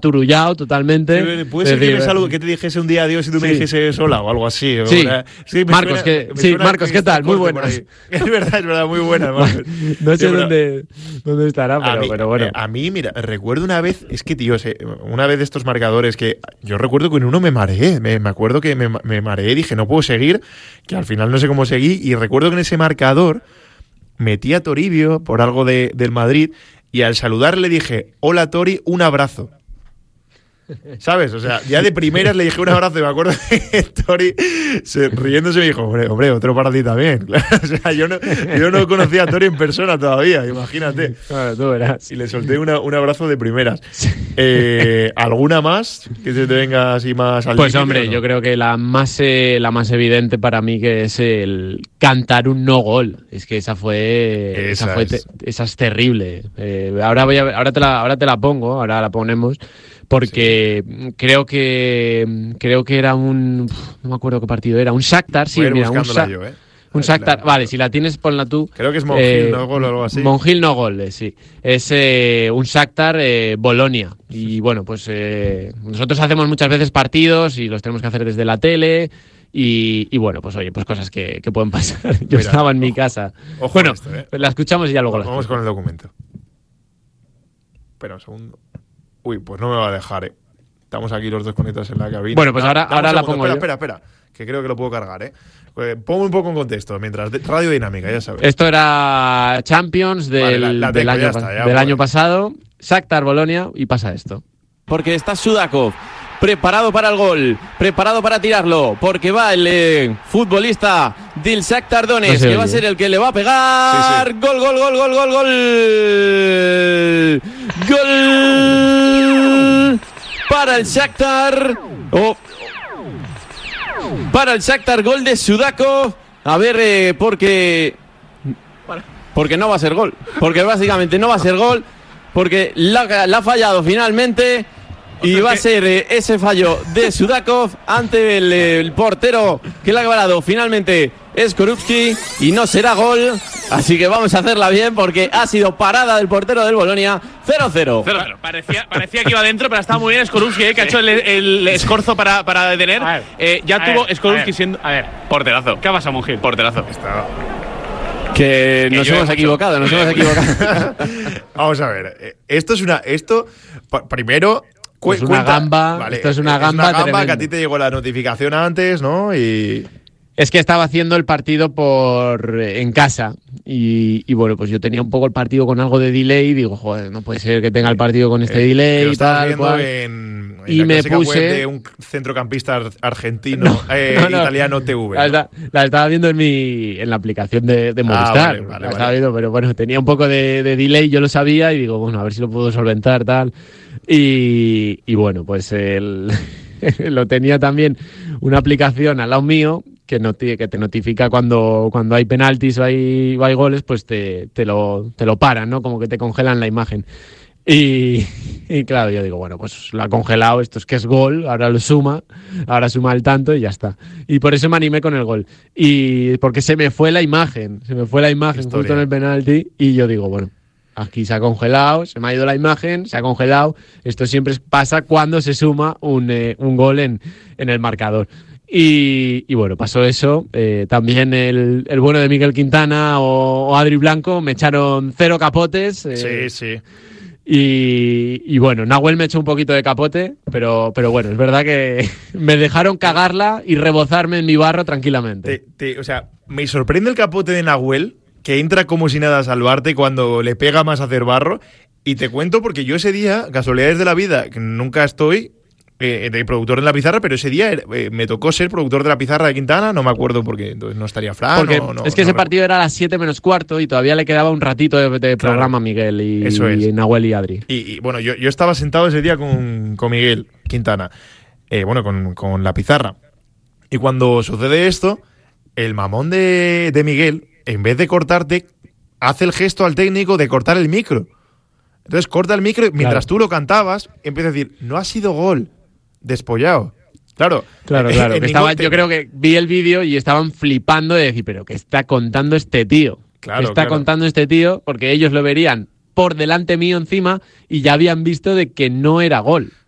aturullado totalmente. Puede ser que te dijese un día adiós y tú me dijese hola o algo así. Sí, Marcos, Marcos, ¿qué tal? Muy buenas. Es verdad, muy buenas. No sé dónde estará, pero bueno. A mí, mira, recuerdo una vez, es que, tío, una vez de estos marcadores que yo recuerdo que en uno me mareé. Me acuerdo que me mareé y dije, no puedo seguir, que al final no sé cómo seguí. Y recuerdo que en ese marcador metí a Toribio por algo del Madrid y al saludar le dije, hola Tori, un abrazo. ¿Sabes? O sea, ya de primeras le dije un abrazo y me acuerdo que Tori riéndose me dijo, hombre, otro para ti también. O sea, yo no conocía a Tori en persona todavía, imagínate. Claro, tú verás. Y le solté un abrazo de primeras. ¿Alguna más que se te venga así más al Pues límite, hombre, o no? yo creo que la más evidente para mí que es el cantar un no gol. Es que esa es terrible. Ahora te la pongo, ahora la ponemos. Porque creo que era un... No me acuerdo qué partido era. Un Shakhtar, sí, mira, un Shakhtar. Vale, si la tienes, ponla tú. Creo que es Monjil no gol o algo así. Monjil no gol, sí. Es un Shakhtar Bolonia. Y bueno, pues nosotros hacemos muchas veces partidos y los tenemos que hacer desde la tele. Y bueno, pues oye, pues cosas que pueden pasar. Yo estaba en mi casa. Bueno, esto, la escuchamos y ya luego la vamos con el documento. Espera un segundo. Uy, pues no me va a dejar, Estamos aquí los dos conectados en la cabina. Bueno, pues ahora la pongo yo. Espera, que creo que lo puedo cargar, Pongo un poco en contexto, mientras Radio Dinámica, ya sabes. Esto era Champions del año pasado, Shakhtar Bolonia, y pasa esto. Porque está Sudakov preparado para el gol, preparado para tirarlo, porque va el futbolista del Shakhtar Donetsk, que va a ser el que le va a pegar. Sí. Gol. Gol para el Shakhtar. Para el Shakhtar, gol de Sudakov. A ver, porque no va a ser gol. Porque básicamente no va a ser gol. Porque la ha fallado finalmente. Y va a ser ese fallo de Sudakov ante el portero que le ha parado finalmente Skorupski, y no será gol. Así que vamos a hacerla bien porque ha sido parada del portero del Bolonia. 0-0. Parecía que iba adentro, pero estaba muy bien Skorupski, que ha hecho el escorzo para detener. Tuvo Skorupski siendo... A ver, porterazo. ¿Qué ha pasado, Monjil? Porterazo. Que nos hemos equivocado. Vamos a ver. Primero... Es una gamba. Vale, esto es una gamba que a ti te llegó la notificación antes, ¿no? Y... Es que estaba haciendo el partido en casa y bueno, pues yo tenía un poco el partido con algo de delay y digo, joder, no puede ser que tenga el partido con este delay y tal, cual. Y me puse web de un centrocampista argentino, italiano TV. La estaba viendo en la aplicación de Movistar. Vale. Estaba viendo, pero bueno, tenía un poco de delay, yo lo sabía y digo, bueno, a ver si lo puedo solventar, tal. Y bueno, pues lo tenía también una aplicación al lado mío que te notifica cuando hay penaltis o hay goles, pues te lo paran, ¿no? Como que te congelan la imagen. Y claro, yo digo, bueno, pues lo ha congelado, esto es que es gol, ahora suma el tanto y ya está. Y por eso me animé con el gol. Y porque se me fue la imagen justo en el penalti y yo digo, bueno, aquí se ha congelado, se me ha ido la imagen, se ha congelado. Esto siempre pasa cuando se suma un gol en el marcador. Y bueno, pasó eso. También el bueno de Miguel Quintana o Adri Blanco me echaron 0 capotes. Sí. Y bueno, Nahuel me echó un poquito de capote, pero bueno, es verdad que me dejaron cagarla y rebozarme en mi barro tranquilamente. O sea, me sorprende el capote de Nahuel, que entra como si nada a salvarte cuando le pega más a hacer barro. Y te cuento porque yo ese día, casualidades de la vida, que nunca estoy de productor en la pizarra, pero ese día me tocó ser productor de la pizarra de Quintana, no me acuerdo porque entonces no estaría Fran. Porque es que ese partido era a las 7 menos cuarto y todavía le quedaba un ratito de programa a Miguel y Nahuel y Adri. Y bueno, yo estaba sentado ese día con Miguel Quintana, con la pizarra. Y cuando sucede esto, el mamón de Miguel, en vez de cortarte, hace el gesto al técnico de cortar el micro. Entonces corta el micro y mientras tú lo cantabas, empieza a decir, no ha sido gol. Despollado. Claro. Yo creo que vi el vídeo y estaban flipando de decir, pero ¿qué está contando este tío? Contando este tío? Porque ellos lo verían por delante mío encima y ya habían visto de que no era gol.